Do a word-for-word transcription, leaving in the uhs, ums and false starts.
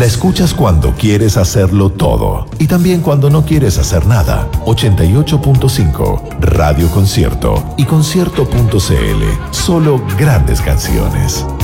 La escuchas cuando quieres hacerlo todo y también cuando no quieres hacer nada. ochenta y ocho punto cinco Radio Concierto y concierto punto c l. Solo grandes canciones.